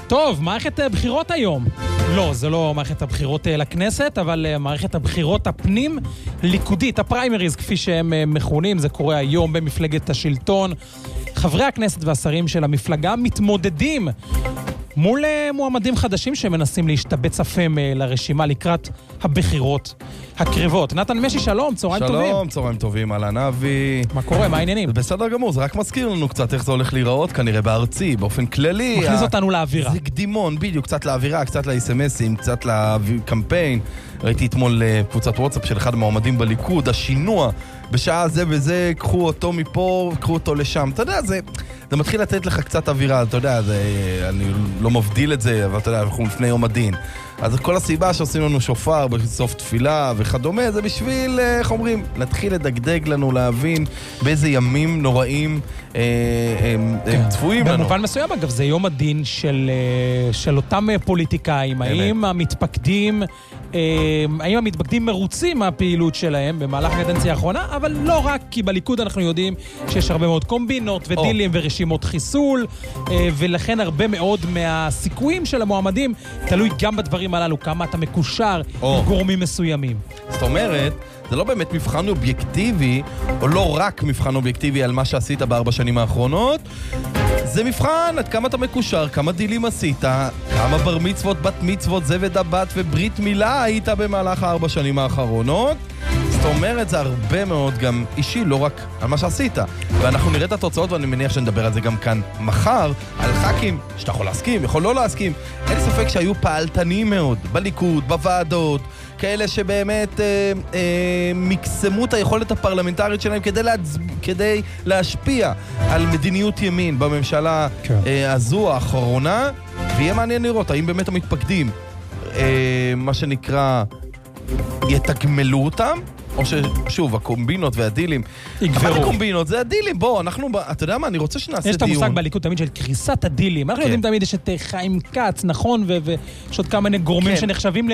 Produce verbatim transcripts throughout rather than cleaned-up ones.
טוב, מערכת בחירות היום. לא, זה לא מערכת הבחירות לכנסת, אבל מערכת הבחירות הפנים ליכודית, הפריימריז, כפי שהם מכונים, זה קורה היום במפלגת השלטון. חברי הכנסת והשרים של המפלגה מתמודדים מול מועמדים חדשים שמנסים להשתבץ אפם לרשימה לקראת הבחירות הקרבות. נתן משי, שלום, צהריים שלום, טובים. שלום, צהריים טובים, אהלן אבי. מה קורה, מה העניינים? בסדר גמור, זה רק מזכיר לנו קצת איך זה הולך להיראות, כנראה בארצי, באופן כללי. מכניס אותנו לאווירה. זה קדימון, בדיוק, קצת לאווירה, קצת ל-אס אם אסים, קצת לקמפיין. ראיתי אתמול קבוצת וואטסאפ של אחד המועמדים בליכוד, השינוע, בשעה זה וזה, קחו אותו מפה, קחו אותו לשם. אתה יודע, זה... זה מתחיל לתת לך קצת אווירה, אתה יודע, זה, אני לא מבדיל את זה, אבל אתה יודע, אנחנו לפני יום הדין. אז כל הסיבה שעושים לנו שופר בסוף תפילה וכדומה, זה בשביל, איך אומרים, להתחיל לדגדג לנו, להבין באיזה ימים נוראים אה, הם, כן. הם צפויים לנו. במובן מסוים, אגב, זה יום הדין של, של אותם פוליטיקאים. האם המתפקדים, האם המתפקדים מרוצים מהפעילות שלהם במהלך הקדנציה האחרונה, אבל לא רק, כי בליכוד אנחנו יודעים שיש הרבה מאוד קומבינות ודילים oh. ורשימות חיסול, ולכן הרבה מאוד מהסיכויים של המועמדים תלוי גם בדברים הללו, כמה אתה מקושר oh. עם גורמים מסוימים. זאת אומרת, זה לא באמת מבחן אובייקטיבי, או לא רק מבחן אובייקטיבי על מה שעשית בארבע שנים האחרונות, זה מבחן עד כמה אתה מקושר, כמה דילים עשית, כמה בר מצוות, בת מצוות, זבד הבת וברית מילה היית במהלך הארבע שנים האחרונות. זאת אומרת, זה הרבה מאוד גם אישי, לא רק על מה שעשית. ואנחנו נראה את התוצאות, ואני מניח שנדבר על זה גם כאן מחר, על ח"כים שאתה יכול להסכים, יכול לא להסכים. אין ספק שהיו פעלתנים מאוד בליכוד, בוועדות, כאלה שבאמת אה, אה, מקסמו את היכולת הפרלמנטרית שלהם כדי, להצ... כדי להשפיע על מדיניות ימין בממשלה כן. אה, הזו האחרונה, ויהיה מעניין לראות האם באמת המתפקדים, אה, מה שנקרא, יתגמלו אותם, או ששוב, הקומבינות והדילים. יגברו. אבל הקומבינות זה הדילים, בוא, אנחנו, אתה יודע מה, אני רוצה שנעשה דיון. יש את המושג בליכוד תמיד של קריסת הדילים. אנחנו יודעים תמיד יש את חיים כץ, נכון, ויש עוד כמה מיני גורמים שנחשבים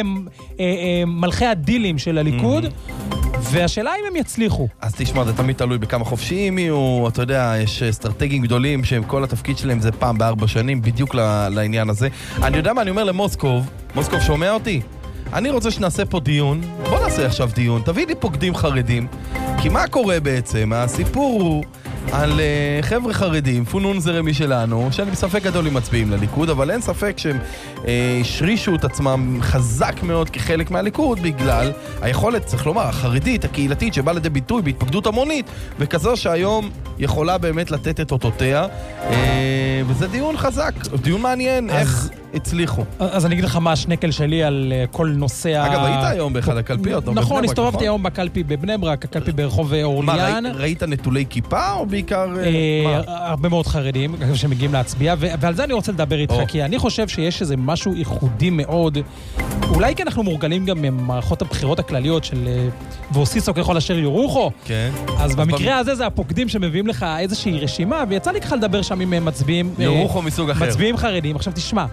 למלכי הדילים של הליכוד, והשאלה אם הם יצליחו. אז תשמע, זה תמיד תלוי בכמה חופשיים יהיו, אתה יודע, יש אסטרטגיים גדולים שכל התפקיד שלהם זה פעם בארבע שנים, בדיוק לעניין הזה. אני יודע מה, אני אומר למוסקוב, מוסקוב שומע אותי? אני רוצה שנעשה פה דיון, בוא נעשה עכשיו דיון, תביא לי פוקדים חרדים, כי מה קורה בעצם? הסיפור הוא על uh, חבר'ה חרדים, פונון זרמי שלנו, שאני בספק גדול אם מצביעים לליכוד, אבל אין ספק שהם uh, השרישו את עצמם חזק מאוד כחלק מהליכוד, בגלל היכולת, צריך לומר, החרדית, הקהילתית, שבאה לידי ביטוי בהתפקדות המונית, וכזו שהיום יכולה באמת לתת את אותותיה, uh, וזה דיון חזק, דיון מעניין, אז... איך... הצליחו. אז אני אגיד לך מה השנקל שלי על כל נושא... אגב, היית היום באחד הקלפיות. נכון, הסתובבתי היום בקלפי בבני ברק, הקלפי ברחוב אורליאן. מה, ראית נטולי כיפה או בעיקר... הרבה מאוד חרדים שמגיעים להצביע, ועל זה אני רוצה לדבר איתך, כי אני חושב שיש איזה משהו ייחודי מאוד, אולי כי אנחנו מורגלים גם ממערכות הבחירות הכלליות של ואוסיסו ככל אשר יורוחו, אז במקרה הזה זה הפוקדים שמביאים לך איזושהי רשימה, ויצא לי ככה לדבר שם עם מצביעים... יורוחו מסוג אחר. מצביעים חרדים. עכשיו תשמע,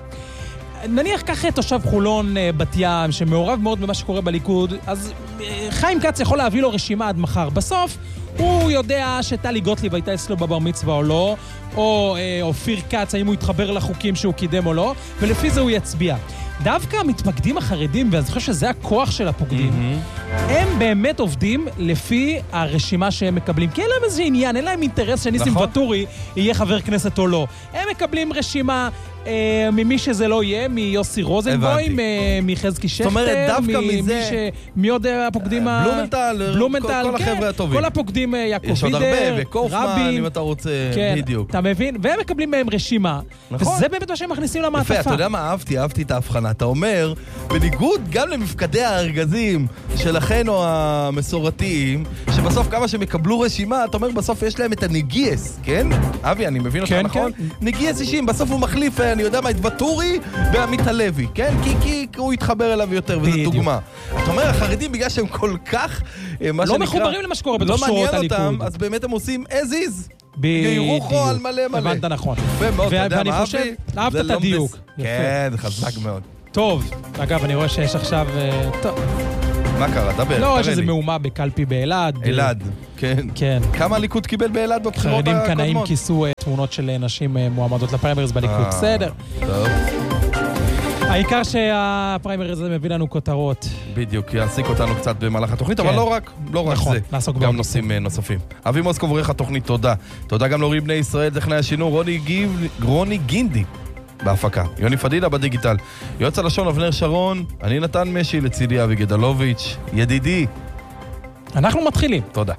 נניח ככה תושב חולון בת ים, שמעורב מאוד במה שקורה בליכוד, אז חיים כץ יכול להביא לו רשימה עד מחר. בסוף הוא יודע שטלי גוטליב הייתה אצלו בבר מצווה או לא, או אופיר כץ, האם הוא יתחבר לחוקים שהוא קידם או לא, ולפי זה הוא יצביע. דווקא המתפקדים החרדים, ואני חושב שזה הכוח של הפוקדים, mm-hmm. הם באמת עובדים לפי הרשימה שהם מקבלים. כי אין להם איזה עניין, אין להם אינטרס שניסים נכון. וטורי יהיה חבר כנסת או לא. הם מקבלים רשימה אה, ממי שזה לא יהיה, מיוסי רוזנבוים, אה, מחזקי שכטר, זאת אומרת, דווקא מ- מזה... ש... מי עוד הפוקדים ה... בלומנטל, בלומנטל, כל, כל כן, החבר'ה הטובים. כל הפוקדים יעקב וידר, יש עוד הרבה, וקופמן, רבין, אם אתה רוצה, כן, בדיוק. אתה מבין? והם מקבלים מהם רשימה, נכון. וזה באמת מה שהם מכניסים למעטפה. יפה, אתה יודע מה אהבתי? אהבתי את ההבחנה. אתה אומר, בניגוד גם למפקדי הארגזים של אחינו המסורתיים, שבסוף כמה שהם יקבלו רשימה, אתה אומר, בסוף יש להם את הנגיאס, כן? אבי, אני מבין אותך, נכון? נגיאס אישים, בסוף הוא מחליף, אני יודע מה, את וטורי בעמית הלוי, כן? כי הוא יתחבר אליו יותר, וזו דוגמה. אתה אומר, החרדים, בגלל שהם כל כך, לא מחוברים למה שקורה בתוך שורות הליכוד. לא מעניין אותם, אז באמת הם עושים as is. ירוחו על מלא מלא. הבנת נכון. יפה מאוד, אתה יודע מה, חושב, אהבת את הדיוק. כן, זה חזק מאוד. טוב, אגב, אני רואה שיש עכשיו... טוב. מה קרה? דבר, לא, יש איזה מהומה בקלפי באלעד. אלעד, כן. כן. כמה הליכוד קיבל באלעד בבחירות הקודמות? חרדים קנאים כיסו תמונות של נשים מועמדות לפריימריז בליכוד. בסדר. טוב. העיקר שהפריימריז הזה מביא לנו כותרות. בדיוק, יעסיק אותנו קצת במהלך התוכנית, אבל לא רק, לא רק זה. נעסוק גם נושאים נוספים. אבי מוסקוב, עורך התוכנית, תודה. תודה גם להורים בני ישראל, טכנאי השידור, רוני גינדי בהפקה. יוני פדידה בדיגיטל. יועץ הלשון אבנר שרון, אני נתן משי, לצידי אבי גדלוביץ', ידידי. אנחנו מתחילים. תודה.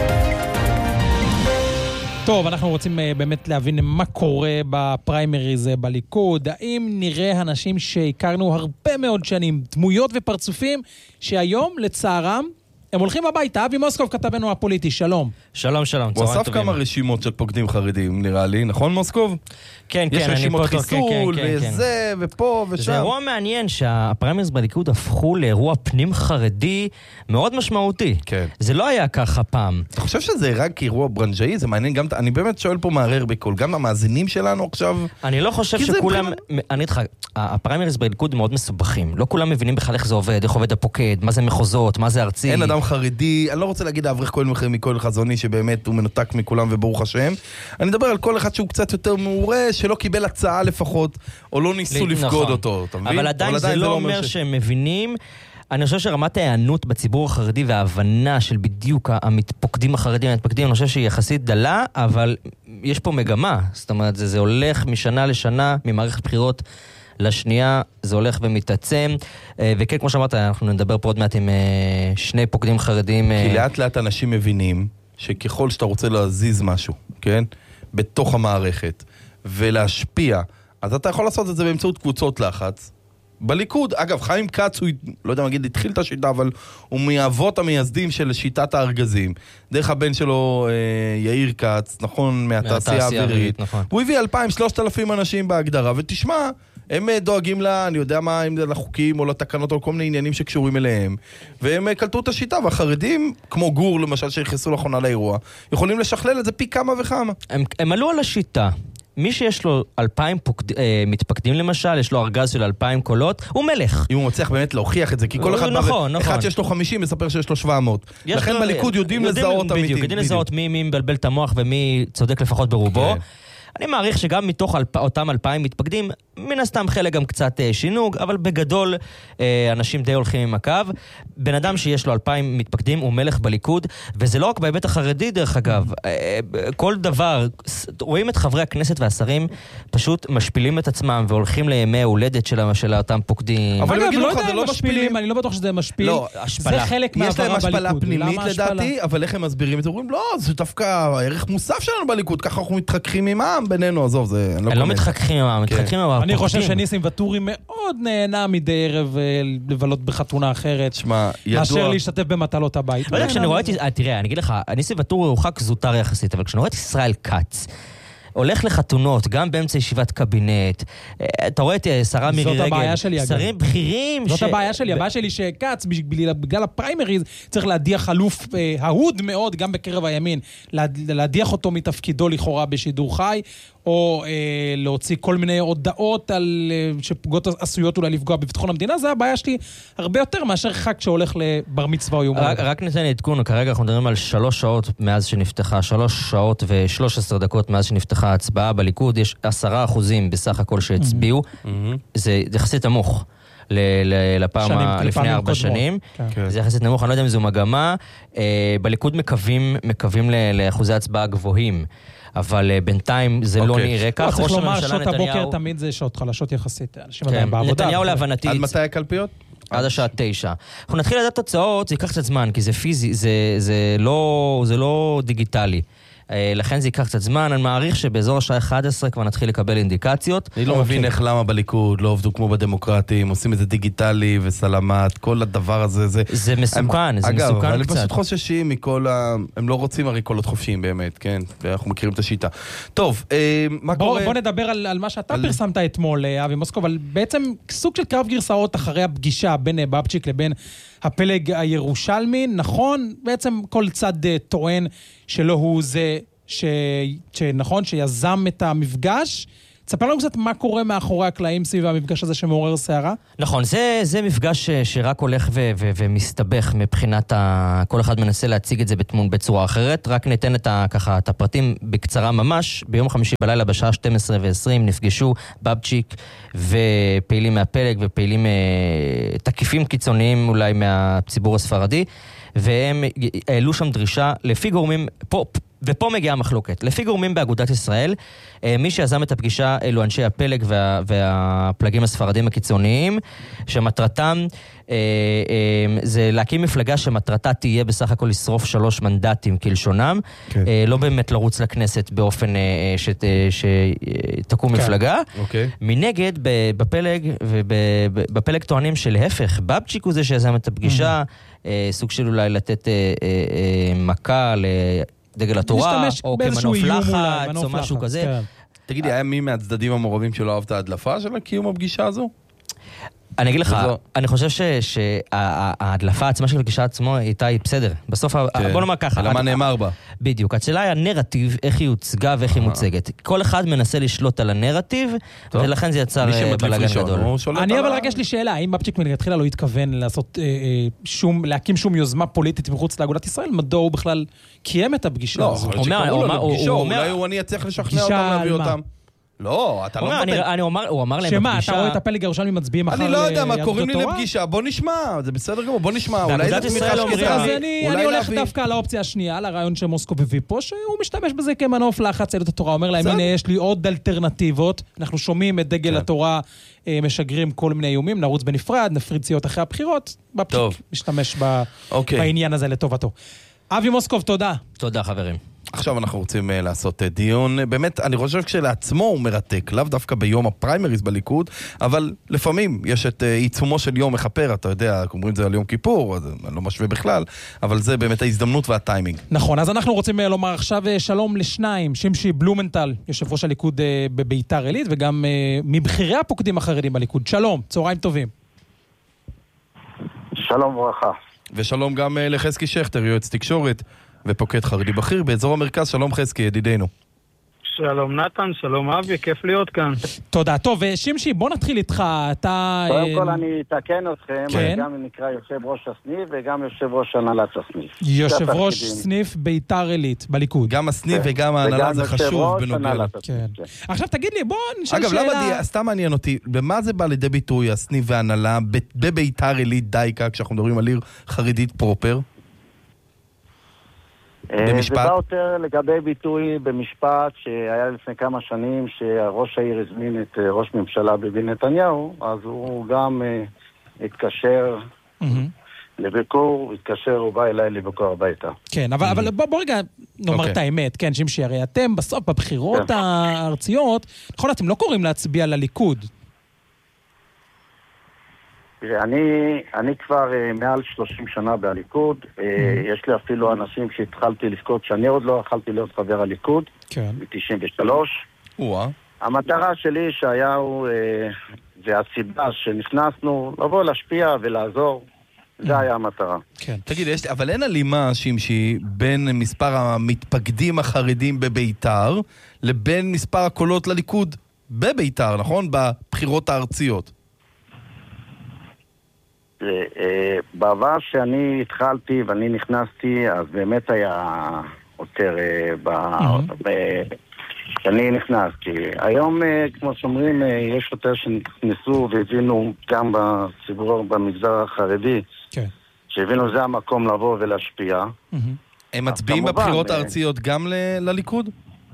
טוב, אנחנו רוצים uh, באמת להבין מה קורה בפריימריז uh, בליכוד. האם נראה אנשים שהכרנו הרבה מאוד שנים, דמויות ופרצופים, שהיום, לצערם, הם הולכים הביתה. אבי מוסקוב כתבנו הפוליטי, שלום. שלום, שלום. הוא אסף כמה רשימות של פוקדים חרדים, נראה לי, נכון מוסקוב? כן, כן, יש רשימות חיסול, וזה, ופה ושם. זה אירוע מעניין שהפריימריז בליכוד הפכו לאירוע פנים חרדי מאוד משמעותי. כן. זה לא היה ככה פעם. אתה חושב שזה רק אירוע ברנג'אי? זה מעניין גם, אני באמת שואל פה מערער בכל, גם המאזינים שלנו עכשיו... אני לא חושב שכולם... אני איתך, הפריימריז בליכוד מאוד מסובכים. לא כולם מבינים בכלל איך זה עובד, איך עובד הפוקד, מה זה מחוזות, מה זה ארצי. אין אדם חרדי, אני לא רוצה להגיד אברך כל מחיר מכל חזוני שבאמת הוא מנותק מכולם וברוך השם. אני מדבר על כל אחד שהוא קצת יותר מעורה, שלא קיבל הצעה לפחות, או לא ניסו לפקוד אותו, אתה מבין? אבל עדיין זה לא אומר שהם מבינים. אני חושב שרמת הענות בציבור החרדי וההבנה של בדיוק המתפוקדים החרדים, המתפקדים, אני חושב שהיא יחסית דלה, אבל יש פה מגמה. זאת אומרת, זה, זה הולך משנה לשנה, ממערכת בחירות לשנייה, זה הולך ומתעצם, וכן, כמו שאמרת, אנחנו נדבר פה עוד מעט עם שני פוקדים חרדים. כי לאט לאט אנשים מבינים שככל שאתה רוצה להזיז משהו, כן? בתוך המערכת, ולהשפיע, אז אתה יכול לעשות את זה באמצעות קבוצות לחץ. בליכוד, אגב, חיים כץ, הוא, לא יודע מה להגיד, התחיל את השיטה, אבל הוא מאבות המייסדים של שיטת הארגזים. דרך הבן שלו, אה, יאיר כץ, נכון, מהתעשייה האווירית. נכון. הוא הביא אלפיים שלושת אלפים אנשים בהגדרה, ותשמע, הם דואגים לה, אני יודע מה, אם זה לחוקים או לתקנות או כל מיני עניינים שקשורים אליהם, והם קלטו את השיטה, והחרדים, כמו גור למשל, שהכנסו לאחרונה לאירוע, יכולים לשכלל את זה פי כמה וכמה. הם, הם עלו על השיטה. מי שיש לו אלפיים פוקד... אה, מתפקדים למשל, יש לו ארגז של אלפיים קולות, הוא מלך. אם הוא מצליח באמת להוכיח את זה, כי כל אחד נכון, נכון. אחד שיש לו חמישים מספר שיש לו שבע מאות. לכן לו... בליכוד יודעים, יודעים לזהות אמיתים. בדיוק, יודעים לזהות מי, מי מבלבל את המוח ומי צודק לפחות ברובו. Okay. אני מעריך שגם מתוך אלפ... אותם אלפיים מתפקדים, מן הסתם חלק גם קצת אה, שינוג, אבל בגדול אה, אנשים די הולכים עם הקו. בן אדם שיש לו אלפיים מתפקדים הוא מלך בליכוד, וזה לא רק בהיבט החרדי דרך אגב. אה, כל דבר, רואים את חברי הכנסת והשרים פשוט משפילים את עצמם והולכים לימי ההולדת של, של אותם פוקדים. אבל אגב, לא יודע אם משפילים, אני לא בטוח שזה משפיל. לא, השפלה. זה חלק מהעברה בליכוד. יש להם השפלה פנימית לדעתי, אבל איך הם מסבירים את זה? אומרים, לא, זה דווקא הערך מוסף שלנו בליכוד, ככה אנחנו מתחככים עם העם בינינו, עזוב, זה... הם לא מתחככים עם העם, מתחככים עם העם. אני חושב שניסים וטורי מאוד נהנה מדי ערב לבלות בחתונה אחרת. שמה, ידוע... מאשר להשתתף במטלות הבית. לא יודע, כשאני רואה את... תראה, אני אגיד לך, ניסים וטורי הוא ח"כ זוטר יחסית, אבל כשאני רואה את ישראל כץ, הולך לחתונות, גם באמצע ישיבת קבינט. אתה רואה את שרה מירי רגב, שרים בכירים. זאת הבעיה שלי, הבעיה שלי שקץ, בגלל הפריימריז, צריך להדיח חלוף אהוד מאוד, גם בקרב הימין, להדיח אותו מתפקידו לכאורה בשידור חי, או אה, להוציא כל מיני הודעות על, אה, שפגות עשויות אולי לפגוע בביטחון המדינה, זה הבעיה שלי הרבה יותר מאשר חג שהולך לבר מצווה או יום רק, רק ניתן עדכון, כרגע אנחנו מדברים על שלוש שעות מאז שנפתחה, שלוש שעות ושלוש עשרה דקות מאז שנפתחה ההצבעה בליכוד, יש עשרה אחוזים בסך הכל שהצביעו, mm-hmm. זה יחסית נמוך. לפעם לפני ארבע שנים. זה יחסית נמוך, אני לא יודע אם זו מגמה. בליכוד מקווים, מקווים לאחוזי הצבעה גבוהים. אבל בינתיים זה לא נראה כך. צריך לומר שעות הבוקר תמיד זה שעות חלשות יחסית. אנשים עדיין בעבודה. נתניהו להבנתי... עד מתי הקלפיות? עד השעה תשע. אנחנו נתחיל לדעת תוצאות, זה ייקח קצת זמן, כי זה פיזי, זה לא דיגיטלי. לכן זה ייקח קצת זמן, אני מעריך שבאזור השעה אחת עשרה כבר נתחיל לקבל אינדיקציות. אני לא מבין איך למה בליכוד לא עובדו כמו בדמוקרטים, עושים את זה דיגיטלי וסלמת, כל הדבר הזה. זה זה מסוכן, זה מסוכן קצת. אגב, אני פשוט חוששים מכל ה... הם לא רוצים הרי קולות חופשיים באמת, כן? ואנחנו מכירים את השיטה. טוב, מה קורה? בוא נדבר על מה שאתה פרסמת אתמול, אבי מוסקוב, אבל בעצם סוג של קרב גרסאות אחרי הפגישה בין בבצ'יק לבין הפלג הירושלמי, נכון? בעצם כל צד טוען שלא הוא זה ש... שנכון, שיזם את המפגש. תספר לנו קצת מה קורה מאחורי הקלעים סביב המפגש הזה שמעורר שערה. נכון, זה, זה מפגש שרק הולך ו- ו- ומסתבך מבחינת ה... כל אחד מנסה להציג את זה בתמון בצורה אחרת. רק ניתן את, ה- ככה, את הפרטים בקצרה ממש. ביום חמישי בלילה בשעה שתים עשרה ועשרים נפגשו בבצ'יק ופעילים מהפלג ופעילים אה, תקיפים קיצוניים אולי מהציבור הספרדי, והם העלו שם דרישה לפי גורמים... פה, ופה מגיעה המחלוקת. לפי גורמים באגודת ישראל, מי שיזם את הפגישה אלו אנשי הפלג וה, והפלגים הספרדים הקיצוניים, שמטרתם זה להקים מפלגה שמטרתה תהיה בסך הכל לשרוף שלוש מנדטים כלשונם, כן. לא באמת לרוץ לכנסת באופן שת, שתקום כן. מפלגה. אוקיי. מנגד, בפלג, ובפלג טוענים שלהפך, בבצ'יק הוא זה שיזם את הפגישה, mm-hmm. סוג של אולי לתת מכה ל... דגל התורה, או כמנוף לחץ, או משהו כזה. תגידי, היה מי מהצדדים המעורבים שלא אהב את ההדלפה של קיום הפגישה הזו? אני אגיד לך, אני חושב שההדלפה עצמה של הפגישה עצמו הייתה בסדר. בסוף, בוא נאמר ככה. למה נאמר בה? בדיוק. השאלה היא הנרטיב, איך היא הוצגה ואיך היא מוצגת. כל אחד מנסה לשלוט על הנרטיב, ולכן זה יצר בלגן גדול. אני אבל רק יש לי שאלה, האם בבצ'יק מלכתחילה לא התכוון לעשות שום, להקים שום יוזמה פוליטית מחוץ לאגודת ישראל? מדוע הוא בכלל קיים את הפגישה הזו? אולי הוא אני אצליח לשכנע אותם, להביא אותם. לא, אתה לא מדבר. אני אומר, הוא אמר להם שמה, אתה רואה את הפלג ירושלמי מצביעים אחר יהדות התורה? אני לא יודע מה, קוראים לי לפגישה, בוא נשמע, זה בסדר גמור, בוא נשמע. באגודת ישראל אומרים... אז אני הולך דווקא על האופציה השנייה, על הרעיון שמוסקו הביא פה, שהוא משתמש בזה כמנוף לחץ יהדות התורה, אומר להם, הנה יש לי עוד אלטרנטיבות, אנחנו שומעים את דגל התורה, משגרים כל מיני איומים, נרוץ בנפרד, נפריד סיעות אחרי הבחירות, בפשיק משתמש בעניין הזה לטובתו. אבי מוסקוב, תודה. תודה, חברים. עכשיו אנחנו רוצים uh, לעשות uh, דיון, באמת אני חושב כשלעצמו הוא מרתק, לאו דווקא ביום הפריימריז בליכוד, אבל לפעמים יש את uh, עיצומו של יום מחפר, אתה יודע, אומרים זה על יום כיפור, אז אני לא משווה בכלל, אבל זה באמת ההזדמנות והטיימינג. נכון, אז אנחנו רוצים uh, לומר עכשיו uh, שלום לשניים, שמשי בלומנטל, יושב ראש הליכוד uh, בביתר עילית, וגם uh, מבחירי הפוקדים החרדים בליכוד. שלום, צהריים טובים. שלום וברכה. ושלום גם uh, לחזקי שכטר, יועץ תקשורת. ופוקד חרדי בכיר באזור המרכז. שלום חזקי, ידידנו. שלום נתן, שלום אבי, כיף להיות כאן. תודה. טוב, שמשי, בוא נתחיל איתך. אתה... קודם כל אני אתקן אתכם, כן? אני גם נקרא יושב ראש הסניף וגם יושב ראש הנהלת הסניף. יושב ראש סניף ביתר עילית בליכוד. גם הסניף וגם ההנהלה זה חשוב בנוגע. כן. עכשיו תגיד לי, בוא נשאל שאלה... אגב, למה, סתם מעניין אותי, במה זה בא לידי ביטוי הסניף וההנהלה בביתר עילית דייקה, כשאנחנו מדברים על עיר חרדית פרופר? במשפט? זה בא יותר לגבי ביטוי במשפט שהיה לפני כמה שנים שראש העיר הזמין את ראש ממשלה ביבי נתניהו, אז הוא גם uh, התקשר mm-hmm. לביקור, התקשר, הוא בא אליי לביקור הביתה. כן, אבל, mm-hmm. אבל בוא, בוא רגע נאמר okay. את האמת, כן, שמשי, הרי אתם בסוף בבחירות כן. הארציות, נכון, אתם לא קוראים להצביע לליכוד. תראה, אני, אני כבר uh, מעל שלושים שנה בליכוד, uh, יש לי אפילו אנשים שהתחלתי לזכות שאני עוד לא יכלתי להיות חבר הליכוד, כן. ב-תשעים ושלוש. וואה. המטרה שלי שהיה הוא, uh, והסיבה שנכנסנו, לבוא להשפיע ולעזור, זה היה המטרה. כן. תגיד, יש, אבל אין הלימה, שמשי, בין מספר המתפקדים החרדים בביתר, לבין מספר הקולות לליכוד בביתר, נכון? בבחירות הארציות. בעבר שאני התחלתי ואני נכנסתי, אז באמת היה יותר שאני נכנסתי. היום, כמו שאומרים, יש יותר שנכנסו והבינו גם בציבור, במגזר החרדי, שהבינו זה המקום לבוא ולהשפיע. הם מצביעים בבחירות הארציות גם לליכוד?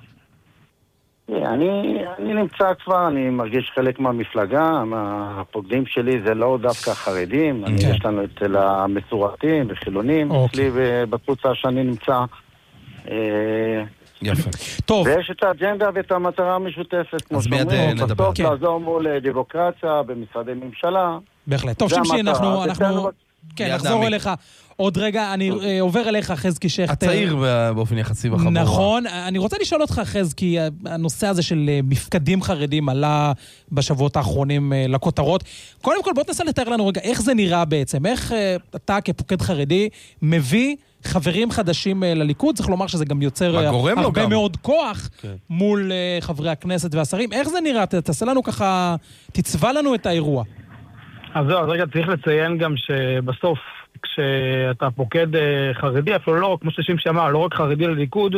אני, אני נמצא כבר, אני מרגיש חלק מהמפלגה, הפוקדים שלי זה לא דווקא חרדים, אני, יש לנו את המסורתיים וחילונים, אצלי בקבוצה שאני נמצא. יפה. טוב. ויש את האג'נדה ואת המטרה המשותפת, כמו שאומרים, בסוף לעזור מול דמוקרטיה במשרדי ממשלה. בהחלט. טוב, שמשי, אנחנו... כן, נחזור אליך. עוד רגע, אני עובר אליך, חזקי שכטר. הצעיר באופן יחסי בחבורה. נכון. אני רוצה לשאול אותך, חזקי, הנושא הזה של מפקדים חרדים עלה בשבועות האחרונים לכותרות. קודם כל, בוא תנסה לתאר לנו רגע, איך זה נראה בעצם? איך אתה כפוקד חרדי מביא חברים חדשים לליכוד? צריך לומר שזה גם יוצר הרבה מאוד כוח מול חברי הכנסת והשרים. איך זה נראה? תעשה לנו ככה, תצבע לנו את האירוע. אז זהו, אז רגע, צריך לציין גם שבסוף, כשאתה פוקד חרדי, אפילו לא, כמו ששים שאמר, לא רק חרדי לליכוד,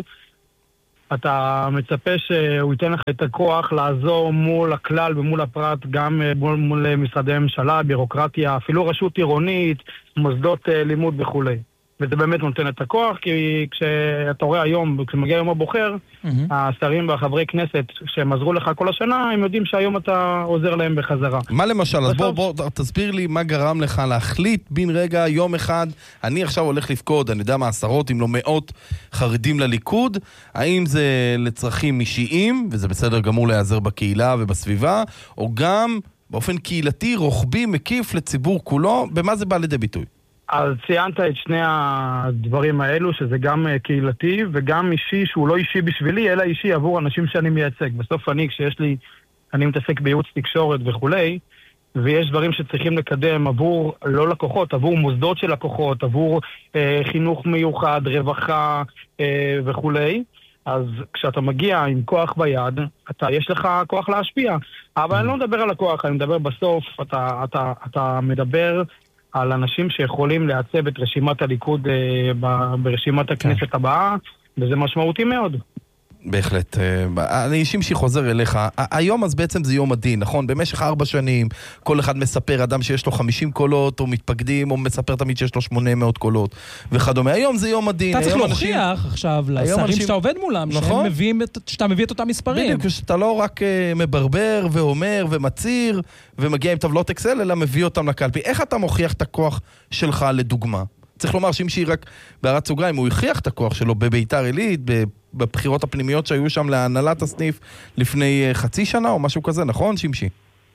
אתה מצפה שהוא ייתן לך את הכוח לעזור מול הכלל ומול הפרט, גם מול, מול משרדי ממשלה, בירוקרטיה, אפילו רשות עירונית, מוסדות לימוד וכו'. וזה באמת נותן את הכוח, כי כשאתה רואה היום, כשמגיע יום הבוחר, mm-hmm. השרים והחברי כנסת שהם עזרו לך כל השנה, הם יודעים שהיום אתה עוזר להם בחזרה. מה למשל? אז בוא, בוא תסביר לי מה גרם לך להחליט בין רגע, יום אחד, אני עכשיו הולך לפקוד, אני יודע מה, עשרות אם לא מאות חרדים לליכוד, האם זה לצרכים אישיים, וזה בסדר גמור להיעזר בקהילה ובסביבה, או גם באופן קהילתי, רוחבי, מקיף לציבור כולו, במה זה בא לידי ביטוי? אז ציינת את שני הדברים האלו, שזה גם קהילתי וגם אישי, שהוא לא אישי בשבילי, אלא אישי עבור אנשים שאני מייצג. בסוף אני, כשיש לי, אני מתעסק בייעוץ תקשורת וכולי, ויש דברים שצריכים לקדם עבור, לא לקוחות, עבור מוסדות של לקוחות, עבור אה, חינוך מיוחד, רווחה אה, וכולי. אז כשאתה מגיע עם כוח ביד, אתה, יש לך כוח להשפיע. אבל אני לא מדבר על הכוח, אני מדבר בסוף, אתה, אתה, אתה מדבר על אנשים שיכולים לעצב את רשימת הליכוד אה, ברשימת הכנסת הבאה, וזה משמעותי מאוד. בהחלט. אני שימשי חוזר אליך. היום אז בעצם זה יום הדין, נכון? במשך ארבע שנים, כל אחד מספר, אדם שיש לו חמישים קולות, או מתפקדים, או מספר תמיד שיש לו שמונה מאות קולות, וכדומה. היום זה יום הדין. אתה צריך להוכיח עכשיו לשרים שאתה עובד מולם, שאתה מביא את אותם מספרים. בדיוק, שאתה לא רק מברבר ואומר ומציר, ומגיע עם טבלות אקסל, אלא מביא אותם לקלפי. איך אתה מוכיח את הכוח שלך לדוגמה? צריך לומר שימשי רק בהערת סוגריים, הוא הכריח את הכוח שלו בביתר עילית, בבחירות הפנימיות שהיו שם להנהלת הסניף לפני חצי שנה או משהו כזה, נכון שימשי?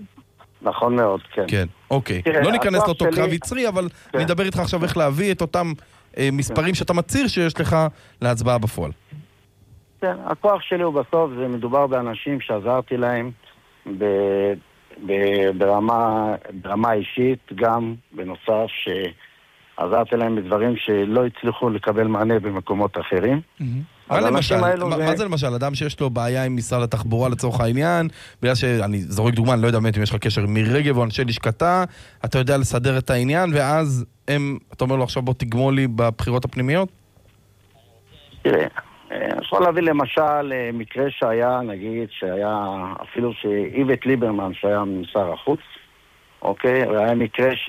נכון מאוד, כן. כן, אוקיי. לא ניכנס לאותו קרב יצרי, אבל אני אדבר איתך עכשיו איך להביא את אותם מספרים שאתה מציר שיש לך להצבעה בפועל. כן, הכוח שלי הוא בסוף, זה מדובר באנשים שעזרתי להם ברמה אישית, גם בנוסף ש... עזרתי להם בדברים שלא הצליחו לקבל מענה במקומות אחרים. מה למשל, מה זה למשל, אדם שיש לו בעיה עם משרד התחבורה לצורך העניין, בגלל שאני זורק דוגמה, אני לא יודע באמת אם יש לך קשר מרגב או אנשי לשכתה, אתה יודע לסדר את העניין, ואז הם, אתה אומר לו עכשיו בוא תגמול לי בבחירות הפנימיות? תראה, אני יכול להביא למשל מקרה שהיה, נגיד, שהיה אפילו שאיווט ליברמן שהיה משר החוץ, אוקיי? והיה מקרה ש...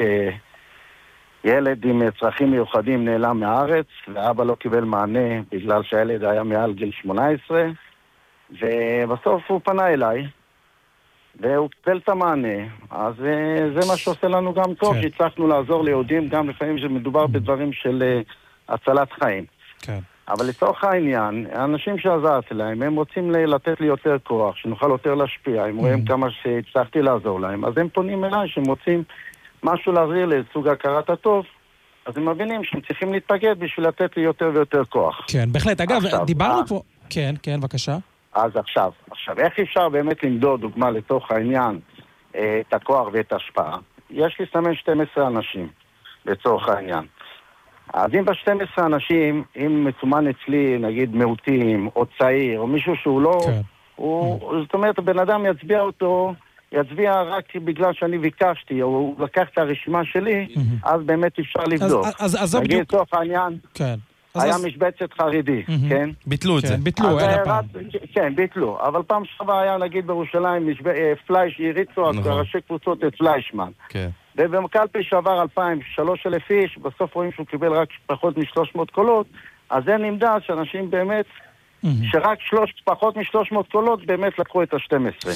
ילד עם צרכים מיוחדים נעלם מהארץ, ואבא לא קיבל מענה בגלל שהילד היה מעל גיל שמונה עשרה, ובסוף הוא פנה אליי, והוא קיבל את המענה. אז זה מה שעושה לנו גם טוב, כן. שהצלחנו לעזור ליהודים, גם לפעמים שמדובר בדברים של הצלת חיים. כן. אבל לצורך העניין, האנשים שעזרתי להם, הם רוצים לתת לי יותר כוח, שנוכל יותר להשפיע, הם רואים כמה שהצלחתי לעזור להם, אז הם פונים אליי שהם רוצים משהו להחזיר לסוג הכרת הטוב, אז הם מבינים שהם צריכים להתפקד בשביל לתת לי יותר ויותר כוח. כן, בהחלט. אגב, עכשיו, דיברנו אה, פה... כן, כן, בבקשה. אז עכשיו, עכשיו, איך אפשר באמת למדוד, דוגמה לתוך העניין, אה, את הכוח ואת ההשפעה? יש לי סמן שתים עשרה אנשים, לצורך העניין. אז אם ב-שתים עשרה אנשים, אם מצומן אצלי, נגיד, מיעוטים, או צעיר, או מישהו שהוא לא... כן. הוא, mm. זאת אומרת, הבן אדם יצביע אותו... יצביע רק בגלל שאני ביקשתי, או הוא לקח את הרשימה שלי, אז באמת אפשר לבדוק. נגיד תוך העניין, היה משבצת חרדי, כן? ביטלו את זה. ביטלו, אין הפעם. כן, ביטלו. אבל פעם שבה היה, נגיד בירושלים, פלייש, יריצו, ראשי קבוצות את פליישמן. ובקלפי שעבר אלפיים, שלוש אלף איש, בסוף רואים שהוא קיבל רק פחות מ-שלוש מאות קולות, אז זה נמדד שאנשים באמת... שרק שלוש, פחות משלוש מאות קולות באמת לקחו את ה-שתים עשרה.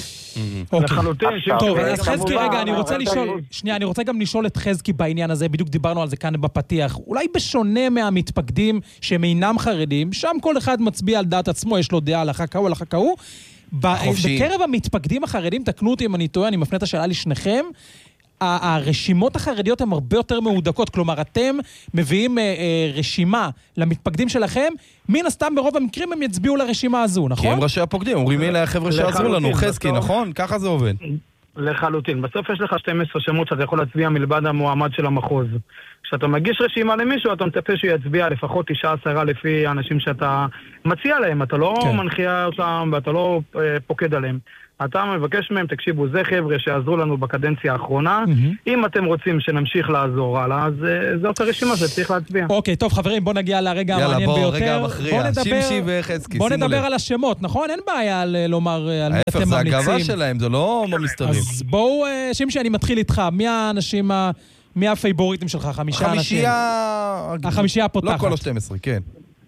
טוב, אז חזקי, רגע, אני רוצה לשאול, שנייה, אני רוצה גם לשאול את חזקי בעניין הזה, בדיוק דיברנו על זה כאן בפתיח, אולי בשונה מהמתפקדים שהם אינם חרדים, שם כל אחד מצביע על דעת עצמו, יש לו דעה על החקאו, על החקאו, בקרב המתפקדים החרדים, תקנו אותי אם אני טועה, אני מפנה את השאלה לשניכם, הרשימות החרדיות הן הרבה יותר מהודקות, כלומר, אתם מביאים רשימה למתפקדים שלכם, מן הסתם ברוב המקרים הם יצביעו לרשימה הזו, נכון? כי הם ראשי הפוקדים, אומרים אלה החבר'ה שעזרו לנו, חזקי, נכון? ככה זה עובד. לחלוטין. בסוף יש לך שתים עשרה שמות שאתה יכול להצביע מלבד המועמד של המחוז. כשאתה מגיש רשימה למישהו, אתה מצפה שהוא יצביע לפחות תשעה עשרה לפי האנשים שאתה מציע להם. אתה לא כן. מנחייה אותם ואתה לא אה, פוקד עליהם. אתה מבקש מהם, תקשיבו, זה חבר'ה שעזרו לנו בקדנציה האחרונה. Mm-hmm. אם אתם רוצים שנמשיך לעזור הלאה, אז אה, זאת הרשימה שצריך להצביע. אוקיי, טוב חברים, בוא נגיע לרגע המעניין ביותר. יאללה, בוא, רגע מכריע. שימשי וחזקי, בוא נדבר על השמות, נכון? אין בעיה לומר על מי אתם ממליצים. ההפך, זה הגאווה שלהם, זה לא במסתרים. אז בואו, שימשי, אני מתחיל איתך. מי האנשים, מי הפייבוריטים שלך? חמישה אנשים. החמישייה... החמישייה הפותחת. לא כל ה-שתים עשרה, כן.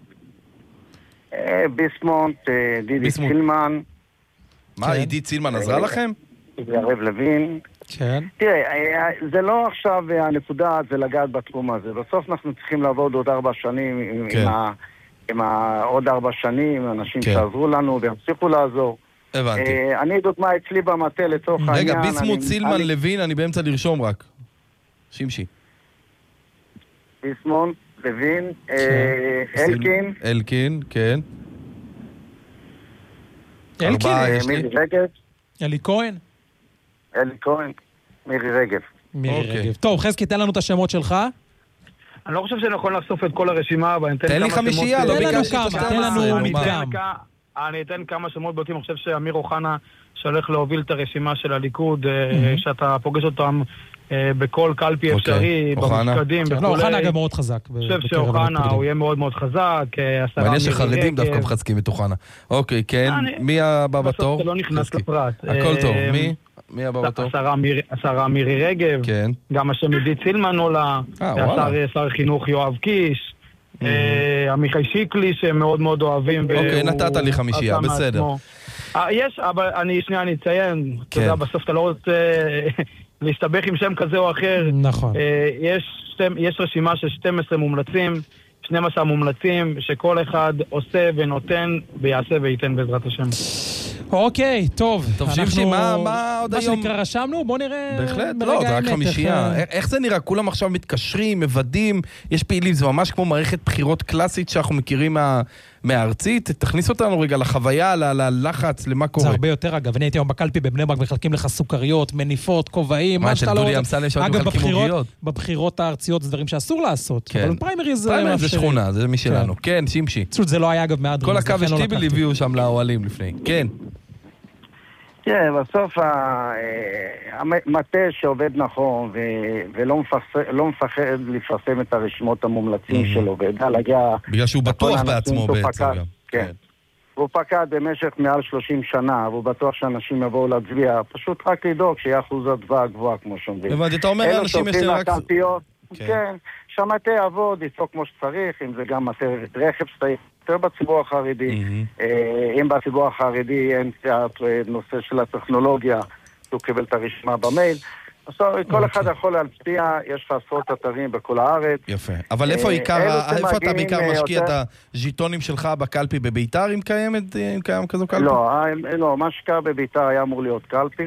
ביסמונט, דידי צילמן. מה, עידית צילמן עזרה לכם? יריב לוין. כן. תראה, זה לא עכשיו הנקודה, זה לגעת בתחום הזה. בסוף אנחנו צריכים לעבוד עוד ארבע שנים עם עוד ארבע שנים, אנשים שעזרו לנו והמשיכו לעזור. הבנתי. אני דוגמה אצלי במטה לצורך העניין. רגע, ביסמוט, צילמן, לוין, אני באמצע לרשום רק. שימשי. ביסמוט, לוין, אלקין. אלקין, כן. אלקין? מירי רגב. אלי כהן? אלי כהן, מירי רגב. מירי רגב. טוב, חזקי, תן לנו את השמות שלך. אני לא חושב שנכון לחשוף את כל הרשימה, אבל אני אתן תן לי חמישייה, לא ביקשתי את השתיים עשרה. תן לנו מדגם. אני אתן כמה שמות בוטים, אני חושב שאמיר אוחנה שהולך להוביל את הרשימה של הליכוד, שאתה פוגש אותם בכל קלפי אפשרי, במפקדים וכו'. אוחנה גם מאוד חזק. אני חושב שאוחנה הוא יהיה מאוד מאוד חזק. מעניין שחרדים דווקא מחזקים את אוחנה. אוקיי, כן. מי הבא בתור? בסוף זה לא נכנס לפרט. הכל טוב. מי? מי הבא בתור? השרה מירי רגב. כן. גם השם עידית צילמן עולה. שר חינוך יואב קיש. עמיחי שיקלי שמאוד מאוד אוהבים. אוקיי, נתת לי חמישייה, בסדר. יש, אבל אני שנייה, אני אציין. אתה יודע, בסוף אתה לא רוצה להסתבך עם שם כזה או אחר. נכון. יש רשימה של שתים עשרה מומלצים, שנים עשר מומלצים, שכל אחד עושה ונותן ויעשה וייתן בעזרת השם. אוקיי, טוב. טוב, שימשי, מה, מה עוד היום? מה שנקרא רשמנו, בוא נראה... בהחלט, לא, זה רק חמישייה. איך זה נראה? כולם עכשיו מתקשרים, מבדים, יש פעילים, זה ממש כמו מערכת בחירות קלאסית שאנחנו מכירים מהארצית. תכניס אותנו רגע לחוויה, ללחץ, למה קורה. זה הרבה יותר, אגב. אני הייתי היום בקלפי בבני ברק, מחלקים לך סוכריות, מניפות, כובעים, מה שאתה לא... אגב, בבחירות הארציות זה דברים שאסור לעשות. אבל פריימריז זה שכונה, זה משלנו. כן, שימשי. זה לא היה, אגב, מעט כל הקו שטיבל הביאו שם לאוהלים לפני. כן. כן, בסוף המטה שעובד נכון ולא מפחד לפרסם את הרשימות המומלצים שלו, וידע להגיע... בגלל שהוא בטוח בעצמו בעצם גם. כן. הוא פקד במשך מעל שלושים שנה, והוא בטוח שאנשים יבואו להצביע, פשוט רק לדאוג שיהיה אחוז הצבעה גבוהה כמו שאומרים. הבנתי, אתה אומר לאנשים יש רק... כן, שהמטה יעבוד, יצוק כמו שצריך, אם זה גם מטה רכב שצריך. יותר בציבור החרדי, אם בציבור החרדי אין נושא של הטכנולוגיה, הוא קיבל את הרשימה במייל. כל אחד יכול להצביע, יש לך עשרות אתרים בכל הארץ. יפה. אבל איפה אתה בעיקר משקיע את הז'יטונים שלך בקלפי בביתר, אם קיים כזו קלפי? לא, מה שקרה בביתר היה אמור להיות קלפי.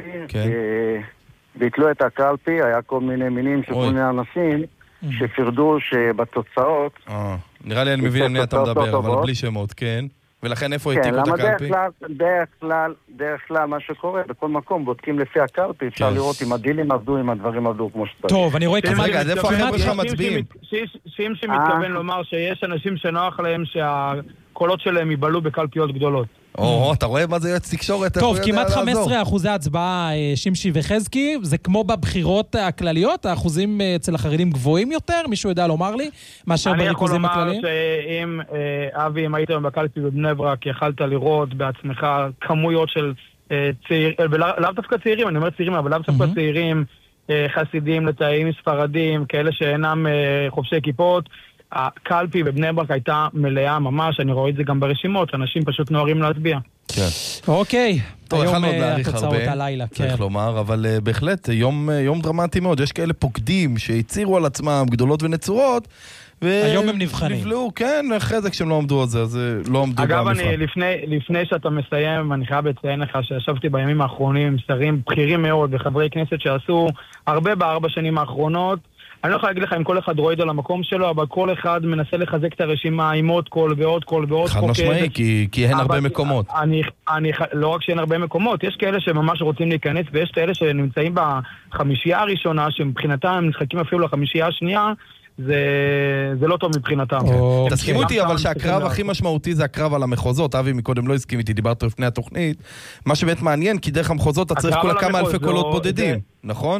ביטלו את הקלפי, היה כל מיני מינים של כל מיני אנשים. שפרדו שבתוצאות... נראה לי אני מבין על מי אתה מדבר, אבל בלי שמות, כן. ולכן איפה העתיקו את הקלפי? דרך כלל, דרך כלל מה שקורה, בכל מקום בודקים לפי הקלפי, אפשר לראות אם הדילים עבדו, אם הדברים עבדו כמו שצריך. טוב, אני רואה כמעט... רגע, אז איפה החבר'ה שלך מצביעים? שימשי מתכוון לומר שיש אנשים שנוח להם שהקולות שלהם ייבלו בקלפיות גדולות. או, אתה רואה מה זה יועץ תקשורת? טוב, כמעט חמישה עשר אחוזי הצבעה, שימשי וחזקי, זה כמו בבחירות הכלליות, האחוזים אצל החרדים גבוהים יותר, מישהו יודע לומר לי, מאשר בריכוזים הכלליים? אני יכול לומר שאם, אבי, אם היית בקלפי בבני ברק, יכלת לראות בעצמך כמויות של צעירים, לאו דווקא צעירים, אני אומר צעירים, אבל לאו דווקא צעירים, חסידים, לתאים ספרדים, כאלה שאינם חובשי כיפות, הקלפי בבני ברק הייתה מלאה ממש, אני רואה את זה גם ברשימות, אנשים פשוט נוהרים להצביע. כן. אוקיי. טוב, יכלנו עוד להאריך הרבה, צריך לומר, אבל בהחלט, יום דרמטי מאוד. יש כאלה פוקדים שהצירו על עצמם גדולות ונצורות, היום הם נבחנים. נבלעו, כן, אחרי זה כשהם לא עמדו על זה, אז לא עמדו אגב, במבחן. אני, לפני, לפני שאתה מסיים, אני חייב לציין לך שישבתי בימים האחרונים עם שרים בכירים מאוד וחברי כנסת שעשו הרבה בארבע שנים האחרונות. אני לא יכול להגיד לך אם כל אחד רועד על המקום שלו, אבל כל אחד מנסה לחזק את הרשימה עם עוד קול ועוד קול ועוד חד חוק. משמעי, כי, כי אין אבל, הרבה מקומות. אני, אני, לא רק שאין הרבה מקומות, יש כאלה שממש רוצים להיכנס, ויש כאלה שנמצאים בחמישייה הראשונה, שמבחינתם הם משחקים אפילו לחמישייה השנייה, זה, זה לא טוב מבחינתם. תסכימו איתי, אבל שהקרב הכי משמעותי זה הקרב על המחוזות. אבי מקודם לא הסכים איתי, דיברת לפני התוכנית. מה שבאמת מעניין, כי דרך המחוזות אתה צריך כל כמה אלפי קולות בודדים, נכון?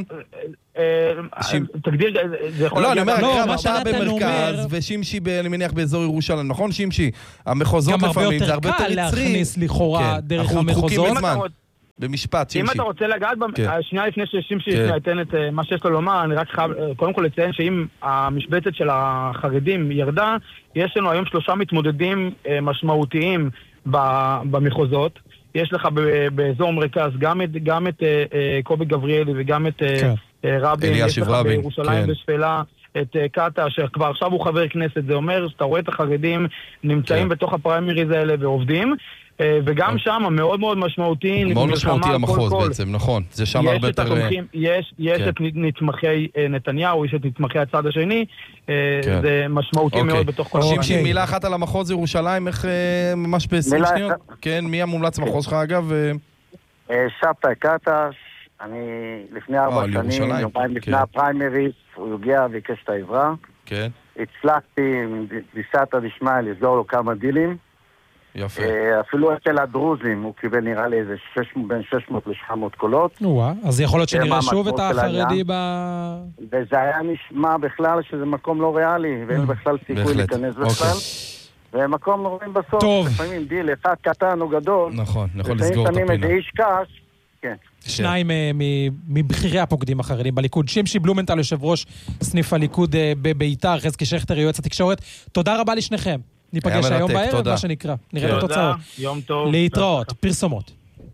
תגדיר, זה יכול... לא, אני אומר, הקרב אתה במרכז, ושימשי, אני מניח, באזור ירושלים, נכון שימשי? המחוזות לפעמים, זה הרבה יותר יצרי. גם הרבה יותר קל להכניס לכאורה דרך המחוזות. במשפט, שימשי. אם אתה רוצה לגעת, השנייה לפני ששימשי ייתן את מה שיש לו לומר, אני רק חייב קודם כל לציין שאם המשבצת של החרדים ירדה, יש לנו היום שלושה מתמודדים משמעותיים במחוזות. יש לך באזור מרכז גם את קובי גבריאלי וגם את רבין, יש לך בירושלים בשפלה את קאטה, שכבר עכשיו הוא חבר כנסת. זה אומר שאתה רואה את החרדים נמצאים בתוך הפריימריז האלה ועובדים, וגם שם מאוד מאוד משמעותי. מאוד משמעותי למחוז בעצם, נכון. זה שם הרבה יותר... יש את נתמכי נתניהו, יש את נתמכי הצד השני, זה משמעותי מאוד בתוך כל... שימשי, מילה אחת על המחוז ירושלים, איך ממש ב-עשרים שניות? כן, מי המומלץ מחוז שלך אגב? שבתאי קאטה, אני לפני ארבע שנים, יומיים לפני הפריימריז, הוא הגיע וביקש את העברה. כן. הצלחתי, בסייעתא דשמיא, לסגור לו כמה דילים. יפה. אפילו אצל הדרוזים הוא קיבל נראה לי איזה בין שש מאות ל-שבע מאות קולות. אז יכול להיות שנראה שוב את החרדי ב... וזה היה נשמע בכלל שזה מקום לא ריאלי, ואין בכלל סיכוי להיכנס בכלל. ומקום רואים בסוף, לפעמים דיל אחד קטן או גדול. נכון, יכול לסגור את הפינה. לפעמים שמים איזה איש קש, כן. שניים מבכירי הפוקדים החרדים בליכוד. שימשי בלומנטל, יושב ראש סניף הליכוד בביתר, חזקי שכטר, יועץ התקשורת. תודה רבה לשניכם. ניפגש היום בערב, מה שנקרא. נראה את התוצאות. יום טוב. להתראות. פרסומות.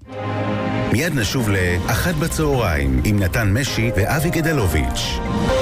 מיד נשוב לאחת בצהריים עם נתן משי ואבי גדלוביץ'.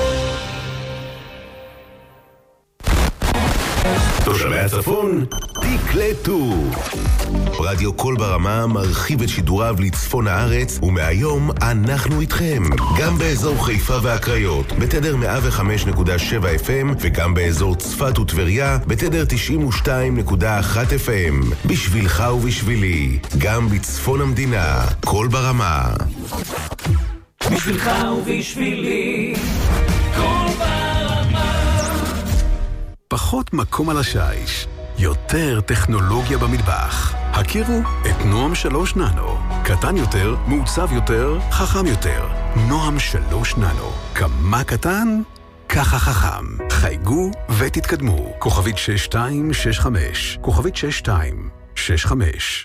תושבי הצפון, תקלטו. רדיו קול ברמה מרחיב את שידוריו לצפון הארץ, ומהיום אנחנו איתכם. גם באזור חיפה והקריות, בתדר מאה וחמש נקודה שבע אף אם, וגם באזור צפת וטבריה, בתדר תשעים ושתיים נקודה אחת אף אם. בשבילך ובשבילי, גם בצפון המדינה, קול ברמה. בשבילך ובשבילי, קול ברמה. פחות מקום על השיש, יותר טכנולוגיה במטבח. הכירו את נועם שלוש ננו. קטן יותר, מעוצב יותר, חכם יותר. נועם שלוש ננו. כמה קטן? ככה חכם. חייגו ותתקדמו. כוכבית שש שתיים שש חמש. כוכבית שש שתיים שש חמש.